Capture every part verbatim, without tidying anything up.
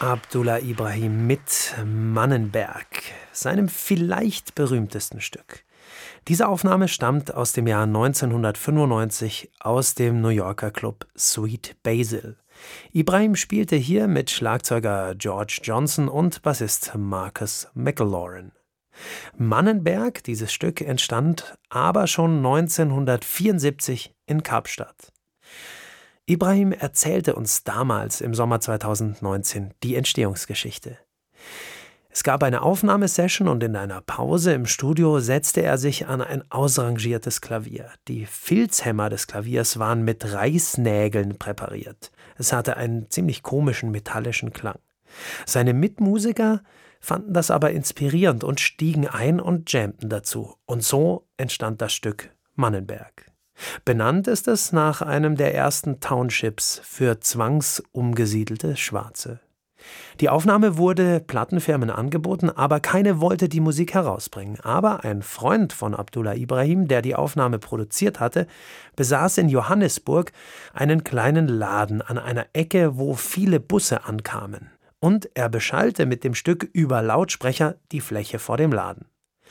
Abdullah Ibrahim mit Mannenberg, seinem vielleicht berühmtesten Stück. Diese Aufnahme stammt aus dem Jahr neunzehnhundertfünfundneunzig aus dem New Yorker Club Sweet Basil. Ibrahim spielte hier mit Schlagzeuger George Johnson und Bassist Marcus McLaurin. Mannenberg, dieses Stück, entstand aber schon neunzehnhundertvierundsiebzig in Kapstadt. Ibrahim erzählte uns damals im Sommer zweitausendneunzehn die Entstehungsgeschichte. Es gab eine Aufnahmesession und in einer Pause im Studio setzte er sich an ein ausrangiertes Klavier. Die Filzhämmer des Klaviers waren mit Reißnägeln präpariert. Es hatte einen ziemlich komischen metallischen Klang. Seine Mitmusiker fanden das aber inspirierend und stiegen ein und jammten dazu. Und so entstand das Stück Mannenberg. Benannt ist es nach einem der ersten Townships für zwangsumgesiedelte Schwarze. Die Aufnahme wurde Plattenfirmen angeboten, aber keine wollte die Musik herausbringen. Aber ein Freund von Abdullah Ibrahim, der die Aufnahme produziert hatte, besaß in Johannesburg einen kleinen Laden an einer Ecke, wo viele Busse ankamen. Und er beschallte mit dem Stück über Lautsprecher die Fläche vor dem Laden.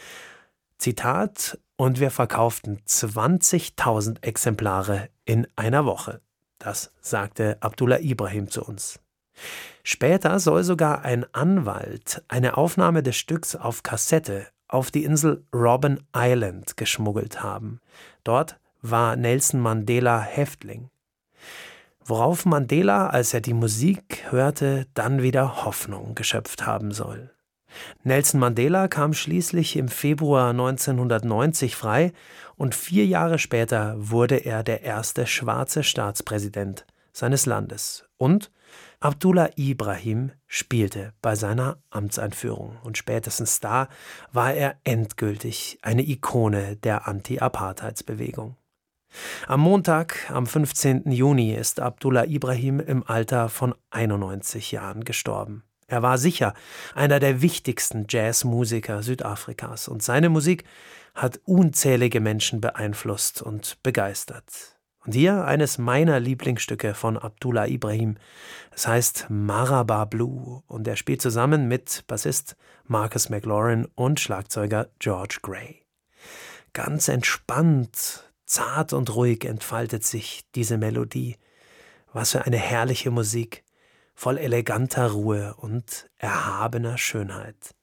Zitat: Und wir verkauften zwanzigtausend Exemplare in einer Woche. Das sagte Abdullah Ibrahim zu uns. Später soll sogar ein Anwalt eine Aufnahme des Stücks auf Kassette auf die Insel Robben Island geschmuggelt haben. Dort war Nelson Mandela Häftling. Worauf Mandela, als er die Musik hörte, dann wieder Hoffnung geschöpft haben soll. Nelson Mandela kam schließlich im Februar neunzehnhundertneunzig frei und vier Jahre später wurde er der erste schwarze Staatspräsident seines Landes. Und Abdullah Ibrahim spielte bei seiner Amtseinführung. Und spätestens da war er endgültig eine Ikone der Anti-Apartheidsbewegung. Am Montag, am fünfzehnten Juni, ist Abdullah Ibrahim im Alter von einundneunzig Jahren gestorben. Er war sicher einer der wichtigsten Jazzmusiker Südafrikas und seine Musik hat unzählige Menschen beeinflusst und begeistert. Und hier eines meiner Lieblingsstücke von Abdullah Ibrahim. Es heißt Maraba Blue und er spielt zusammen mit Bassist Marcus McLaurin und Schlagzeuger George Gray. Ganz entspannt, zart und ruhig entfaltet sich diese Melodie. Was für eine herrliche Musik, voll eleganter Ruhe und erhabener Schönheit.